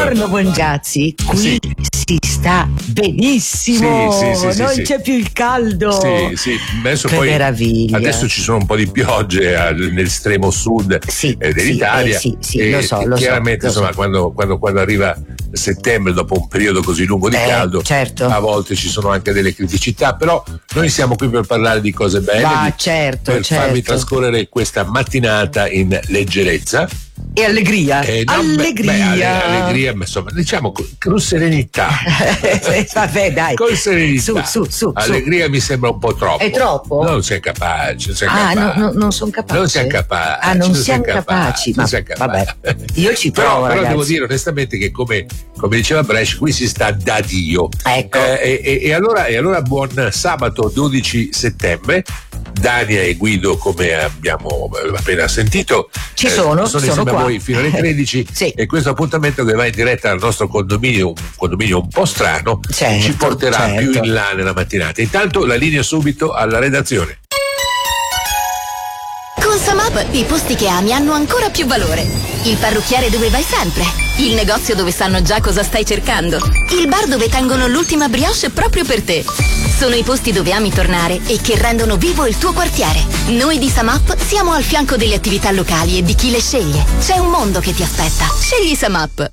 Buongiorno Bongiazzi, qui Sì. si sta benissimo, Sì, non sì. c'è più il caldo. Sì, adesso Che poi meraviglia. adesso ci sono un po' di piogge nell'estremo sud dell'Italia. Sì, e lo so. chiaramente insomma quando arriva settembre, dopo un periodo così lungo di caldo, certo. a volte ci sono anche delle criticità, però noi siamo qui per parlare di cose belle, per farvi trascorrere questa mattinata in leggerezza e allegria. Allegria, ma insomma, diciamo con serenità. Vabbè, dai. Con serenità. Su. Allegria mi sembra un po' troppo. È troppo? Non sei capace. Non sono capace. Non siamo capaci. Non siamo capaci. Ma vabbè, io ci provo, però ragazzi. devo dire onestamente che come diceva Brescia, qui si sta da Dio. Ecco. E allora buon sabato 12 settembre. Dania e Guido, come abbiamo appena sentito, sono insieme qua. a voi fino alle 13. Sì. E questo appuntamento che va in diretta al nostro condominio, un condominio un po' strano, ci porterà più in là nella mattinata. Intanto la linea subito alla redazione. Con Samap i posti che ami hanno ancora più valore. Il parrucchiere dove vai sempre. Il negozio dove sanno già cosa stai cercando. Il bar dove tengono l'ultima brioche proprio per te. Sono i posti dove ami tornare e che rendono vivo il tuo quartiere. Noi di Samap siamo al fianco delle attività locali e di chi le sceglie. C'è un mondo che ti aspetta. Scegli Samap.